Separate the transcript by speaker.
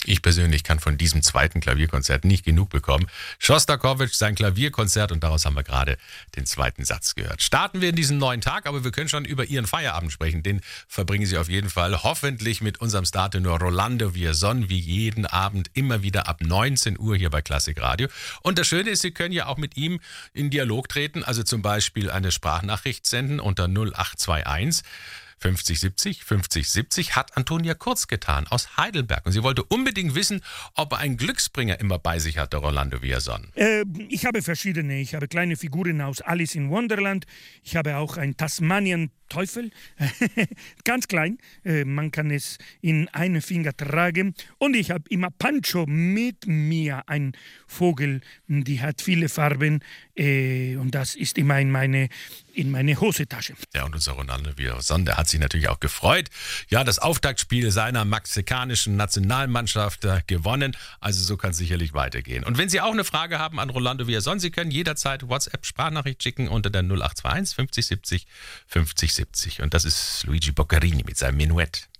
Speaker 1: Ich persönlich kann von diesem zweiten Klavierkonzert nicht genug bekommen. Schostakowitsch, sein Klavierkonzert, und daraus haben wir gerade den zweiten Satz gehört. Starten wir in diesen neuen Tag, aber wir können schon über Ihren Feierabend sprechen. Den verbringen Sie auf jeden Fall hoffentlich mit unserem Startenor Rolando Villazón, wie jeden Abend immer wieder ab 19 Uhr hier bei Klassik Radio. Und das Schöne ist, Sie können ja auch mit ihm in Dialog treten, also zum Beispiel eine Sprachnachricht senden unter 0821 50 70 50 70, hat Antonia Kurz getan aus Heidelberg. Und sie wollte unbedingt wissen, ob er einen Glücksbringer immer bei sich hat, der Rolando Villazón.
Speaker 2: Ich habe verschiedene. Ich habe kleine Figuren aus Alice in Wonderland. Ich habe auch einen Tasmanian-Teufel. Ganz klein. Man kann es in einen Finger tragen. Und ich habe immer Pancho mit mir, ein Vogel, die hat viele Farben. Und das ist immer in meine Hosentasche.
Speaker 1: Ja, und unser Rolando Villazón, der hat sich natürlich auch gefreut. Ja, das Auftaktspiel seiner mexikanischen Nationalmannschaft gewonnen. Also so kann es sicherlich weitergehen. Und wenn Sie auch eine Frage haben an Rolando Villazón, Sie können jederzeit WhatsApp-Sprachnachricht schicken unter der 0821 50 70 50 70. Und das ist Luigi Boccherini mit seinem Menuett.